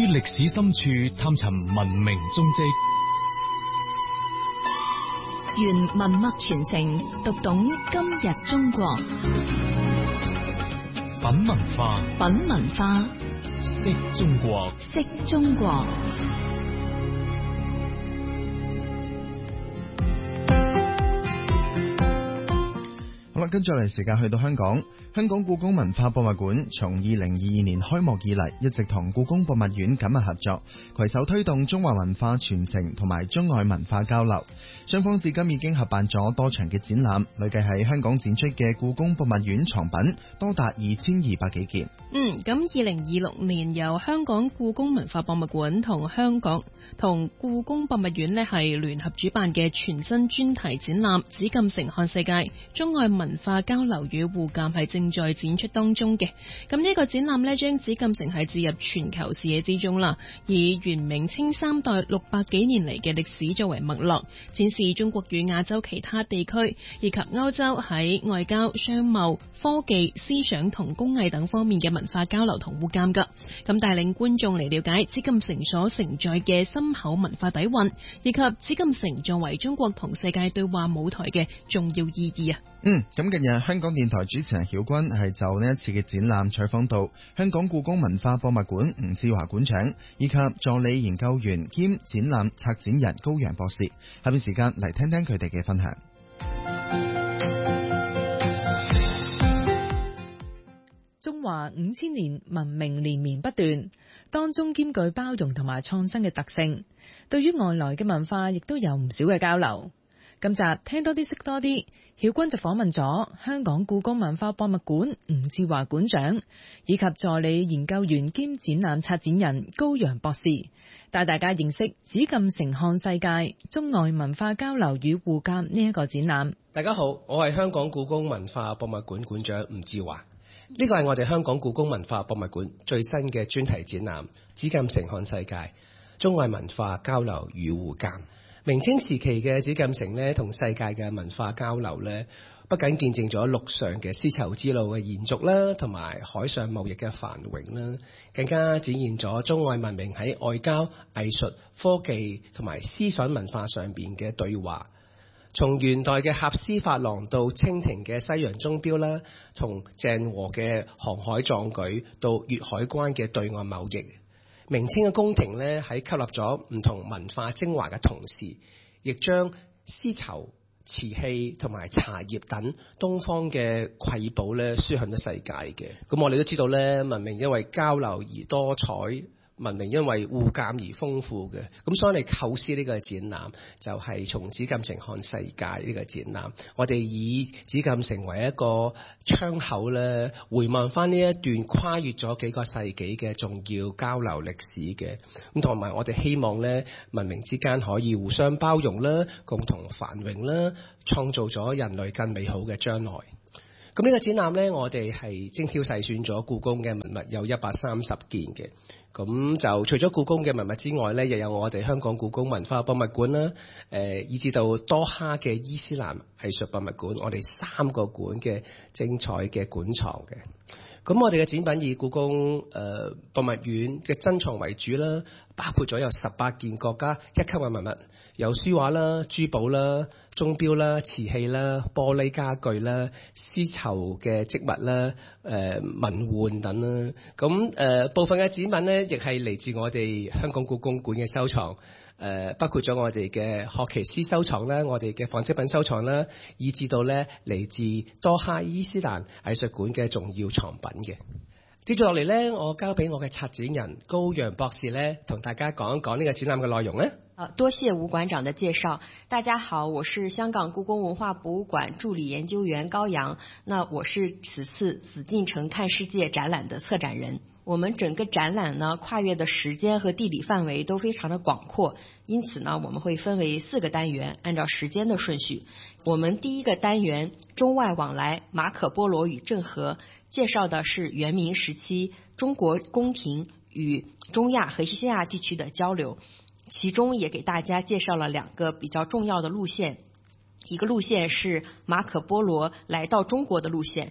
歷史深處探尋文明蹤跡， 原文脈傳承，讀懂今日中國。 品文化， 品文化， 識中國， 識中國。 好啦，跟住嚟時間去到香港故宮文化博物館從2022年開幕以嚟，一直同故宮博物院緊密合作，攜手推動中華文化傳承同埋中外文化交流。雙方至今已經合辦咗多場嘅展覽，累計喺香港展出嘅故宮博物院藏品多達2200幾件。 咁2026年由香港故宮文化博物館同故宮博物院呢係聯合主辦嘅全新專題展覽《紫禁城看世界：中外文化交流與互鑒》係正在展出當中嘅。咁呢個展覽呢，將紫禁城係置入全球視野之中啦，以元明清三代600幾年嚟嘅歷史作為脈絡，展示中國與亞洲其他地區以及歐洲喺外交、商貿、科技、思想同工藝等方面嘅文化交流同互鑒噶。咁帶領觀眾嚟了解紫禁城所承載嘅深厚文化底蘊，以及紫禁城作為中國同世界對話舞台嘅重要意義啊。 咁近日香港電台主持人曉君係就呢一次嘅展覽採訪到香港故宮文化博物館吳志華館長以及助理研究員兼展覽策展人高陽博士，下面時間嚟聽聽佢哋嘅分享。 中華5000年文明連綿不斷，當中兼具包容同埋創新嘅特性，對於外來嘅文化亦都有唔少嘅交流。今集聽多啲識多啲，曉君就訪問咗香港故宮文化博物館吳志華館長以及助理研究員兼展覽策展人高陽博士，帶大家認識紫禁城看世界：中外文化交流與互鑒呢一個展覽。 大家好，我係香港故宮文化博物館館長吳志華。呢個係我哋香港故宮文化博物館最新嘅專題展覽《紫禁城看世界：中外文化交流與互鑒》。明清時期嘅紫禁城呢，同世界嘅文化交流呢，不僅見證咗陸上嘅絲綢之路嘅延續啦，同埋海上貿易嘅繁榮啦，更加展現咗中外文明喺外交、藝術、科技同埋思想文化上邊嘅對話。從元代嘅合施法郎到清廷嘅西洋鐘錶啦，同鄭和嘅航海壯舉到粵海關嘅對岸貿易，明清嘅宮廷呢，喺吸納咗唔同文化精華嘅同時，亦將絲綢、瓷器同埋茶葉等東方嘅瑰寶呢輸向咗世界嘅。咁我哋都知道呢，文明因為交流而多彩，文明因為互鑒而豐富嘅。咁所以你構思呢個展覽就係從紫禁城看世界呢個展覽，我哋以紫禁城為一個窗口咧，回望翻呢一段跨越咗幾個世紀嘅重要交流歷史嘅。咁同埋我哋希望咧，文明之間可以互相包容啦，共同繁榮啦，創造咗人類更美好嘅將來。咁呢個展覽呢，我哋係精挑細選咗故宮嘅文物有130件嘅。咁就除咗故宮嘅文物之外呢，又有我哋香港故宮文化博物館啦，以至到多哈嘅伊斯蘭藝術博物館，我哋3個館嘅精彩嘅館藏嘅。咁我哋嘅展品以故宮博物院嘅珍藏為主啦，包括咗有18件國家一級嘅文物，有書畫啦、珠寶啦、鐘錶啦、瓷器啦、玻璃家具啦、絲綢嘅織物啦、文玩等啦。咁部分嘅展品呢，亦係嚟自我哋香港故宮館嘅收藏。包括咗我哋嘅學奇詩收藏啦，我哋嘅紡織品收藏啦，以至到咧嚟自多哈伊斯蘭藝術館嘅重要藏品嘅。接住落嚟咧，我交俾我嘅策展人高陽博士咧，同大家講一講呢個展覽嘅內容咧。 多謝吳館長的介紹。大家好，我是香港故宮文化博物館助理研究員高陽。那我是此次紫禁城看世界展覽的策展人。我們整個展覽呢，跨越的時間和地理範圍都非常的廣闊，因此呢，我們會分為4個單元，按照時間的順序。我們第一個單元中外往來，馬可波羅與鄭和，介紹的是元明時期中國宮廷與中亞和西亞地區的交流，其中也給大家介紹了2個比較重要的路線，一個路線是馬可波羅來到中國的路線，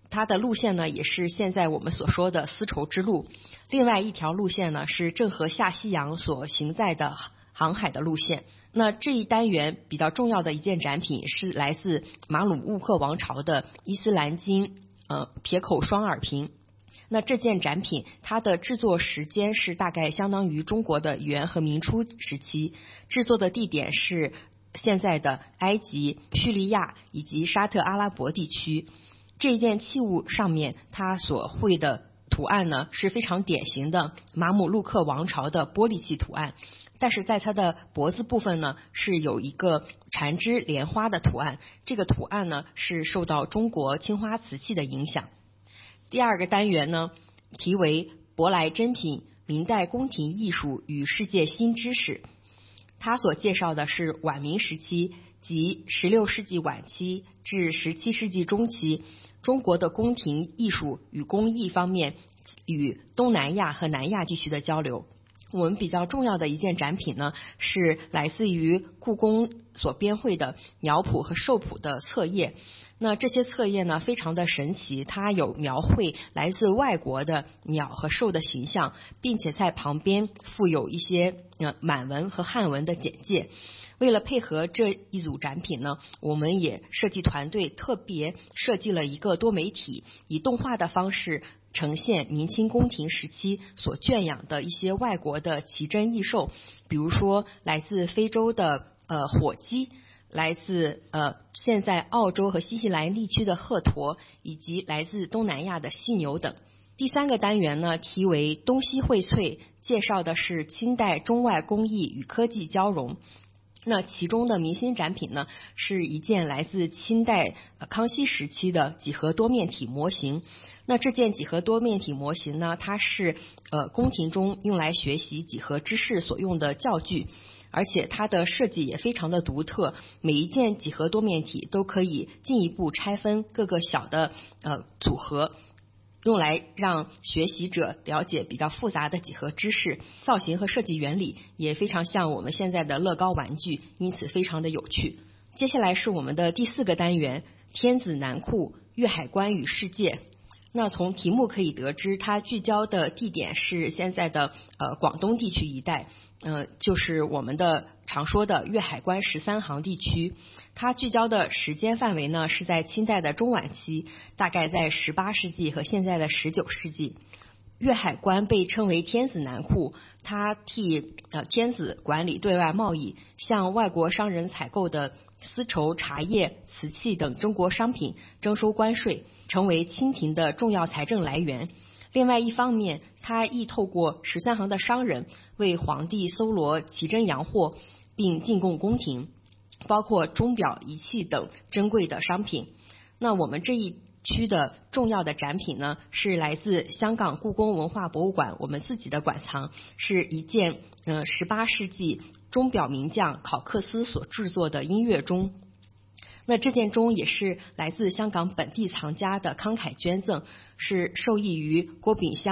它的路线呢也是现在我们所说的丝绸之路。另外一条路线呢是郑和下西洋所行在的航海的路线。那这一单元比较重要的一件展品是来自马鲁乌克王朝的伊斯兰金撇口双耳瓶。那这件展品它的制作时间是大概相当于中国的元和明初时期，制作的地点是现在的埃及、叙利亚以及沙特阿拉伯地区。这件器物上面它所绘的图案呢是非常典型的马姆路克王朝的玻璃器图案，但是在它的脖子部分呢是有一个缠枝莲花的图案，这个图案呢是受到中国青花瓷器的影响。第二个单元呢题为舶来珍品明代宫廷艺术与世界新知识，它所介绍的是晚明时期即16世纪晚期至17世纪中期中国的宫廷艺术与工艺方面与东南亚和南亚地区的交流。我们比较重要的一件展品呢是来自于故宫所编绘的鸟谱和兽谱的册页。那这些册页呢非常的神奇，它有描绘来自外国的鸟和兽的形象，并且在旁边附有一些满文和汉文的简介。为了配合这一组展品呢，我们也设计团队特别设计了一个多媒体，以动画的方式呈现明清宫廷时期所圈养的一些外国的奇珍异兽，比如说来自非洲的火鸡，来自现在澳洲和新西兰地区的鹤鸵，以及来自东南亚的犀牛等。第三个单元呢题为东西荟萃，介绍的是清代中外工艺与科技交融。那其中的明星展品呢是一件来自清代康熙时期的几何多面体模型。那这件几何多面体模型呢，它是宫廷中用来学习几何知识所用的教具，而且它的设计也非常的独特，每一件几何多面体都可以进一步拆分各个小的组合，用来让学习者了解比较复杂的几何知识。造型和设计原理也非常像我们现在的乐高玩具，因此非常的有趣。接下来是我们的第四个单元，天子南库粤海关与世界。那从题目可以得知，它聚焦的地点是现在的广东地区一带，就是我们的常说的粤海关13行地区。它聚焦的时间范围呢是在清代的中晚期，大概在18世纪和现在的19世纪。粤海关被称为天子南库，它替天子管理对外贸易，向外国商人采购的丝绸、茶叶、瓷器等中国商品征收关税，成为清廷的重要财政来源。另外一方面，它亦透过13行的商人为皇帝搜罗奇珍洋货，并进贡宫廷，包括钟表、仪器等珍贵的商品。那我们这一区的重要的展品呢，是来自香港故宫文化博物馆我们自己的馆藏，是一件18世纪钟表名匠考克斯所制作的音乐钟。那这件钟也是来自香港本地藏家的慷慨捐赠，是受益于郭炳湘